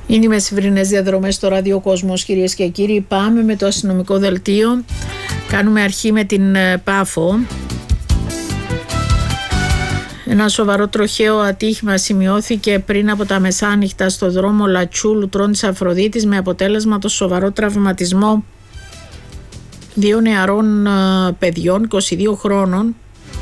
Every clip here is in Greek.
Είναι οι μεσημβρινές διαδρομές στο Ράδιο Κόσμος, κυρίες και κύριοι. Πάμε με το αστυνομικό δελτίο. Κάνουμε αρχή με την Πάφο. Ένα σοβαρό τροχαίο ατύχημα σημειώθηκε πριν από τα μεσάνυχτα στο δρόμο Λατσού Λουτρών της Αφροδίτης, με αποτέλεσμα το σοβαρό τραυματισμό δύο νεαρών παιδιών 22 χρόνων,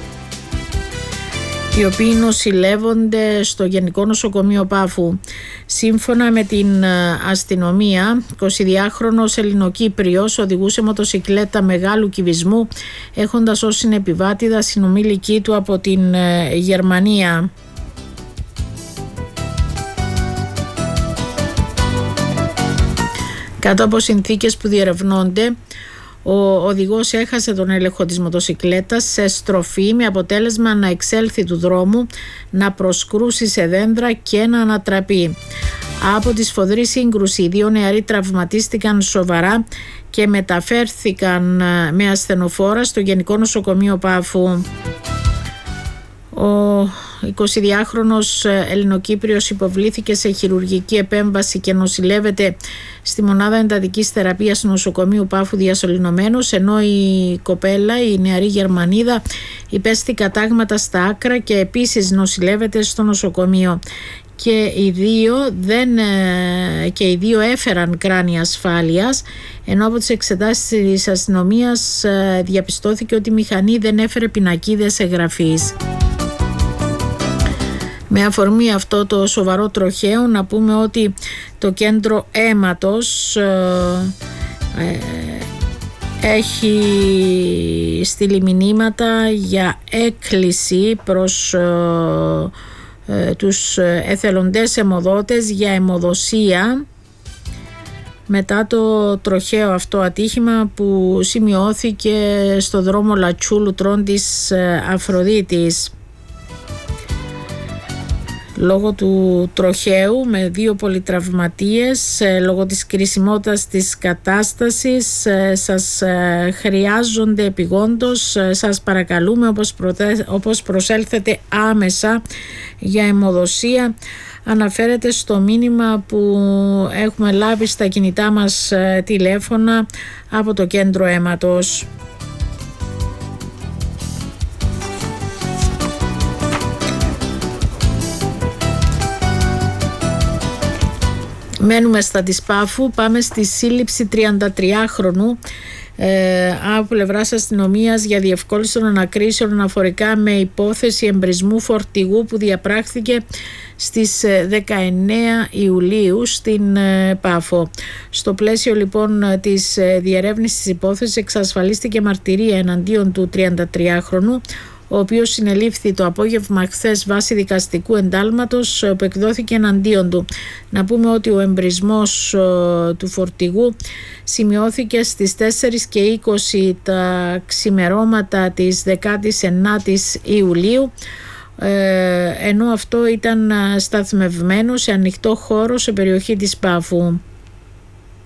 οι οποίοι νοσηλεύονται στο Γενικό Νοσοκομείο Πάφου. Σύμφωνα με την αστυνομία, 22χρονος Ελληνοκύπριος οδηγούσε μοτοσικλέτα μεγάλου κυβισμού, έχοντας ως συνεπιβάτηδα συνομήλικη του από την Γερμανία. Κάτω από συνθήκες που διερευνώνται, ο οδηγός έχασε τον έλεγχο της μοτοσικλέτας σε στροφή, με αποτέλεσμα να εξέλθει του δρόμου, να προσκρούσει σε δέντρα και να ανατραπεί. Από τη σφοδρή σύγκρουση, οι δύο νεαροί τραυματίστηκαν σοβαρά και μεταφέρθηκαν με ασθενοφόρα στο Γενικό Νοσοκομείο Πάφου. Ο 22χρονος Ελληνοκύπριος υποβλήθηκε σε χειρουργική επέμβαση και νοσηλεύεται στη μονάδα εντατικής θεραπείας του νοσοκομείου Πάφου διασωληνωμένος, ενώ η κοπέλα, η νεαρή Γερμανίδα, υπέστη κατάγματα στα άκρα και επίσης νοσηλεύεται στο νοσοκομείο. Και οι δύο έφεραν κράνη ασφάλειας, ενώ από τις εξετάσεις της αστυνομίας διαπιστώθηκε ότι η μηχανή δεν έφερε πινακίδες εγγραφής. Με αφορμή αυτό το σοβαρό τροχαίο, να πούμε ότι το κέντρο αίματος έχει στείλει μηνύματα για έκκληση προς τους εθελοντές αιμοδότες για αιμοδοσία μετά το τροχαίο αυτό ατύχημα που σημειώθηκε στο δρόμο Λατσού Λουτρών της Αφροδίτης. Λόγω του τροχαίου με δύο πολυτραυματίες, λόγω της κρισιμότητας της κατάστασης, σας χρειάζονται επειγόντως, σας παρακαλούμε όπως προσέλθετε άμεσα για αιμοδοσία. Αναφέρεται στο μήνυμα που έχουμε λάβει στα κινητά μας τηλέφωνα από το κέντρο αίματος. Μένουμε στα της Πάφου, πάμε στη σύλληψη 33χρονου από πλευράς αστυνομίας για διευκόλυνση των ανακρίσεων αναφορικά με υπόθεση εμπρισμού φορτηγού που διαπράχθηκε στις 19 Ιουλίου στην Πάφο. Στο πλαίσιο λοιπόν της διερεύνησης της υπόθεσης εξασφαλίστηκε μαρτυρία εναντίον του 33χρονου, ο οποίος συνελήφθη το απόγευμα χθες βάσει δικαστικού εντάλματος που εκδόθηκε εναντίον του. Να πούμε ότι ο εμπρισμός του φορτηγού σημειώθηκε στις 4:20 τα ξημερώματα της 19ης Ιουλίου, ενώ αυτό ήταν σταθμευμένο σε ανοιχτό χώρο σε περιοχή της Πάφου.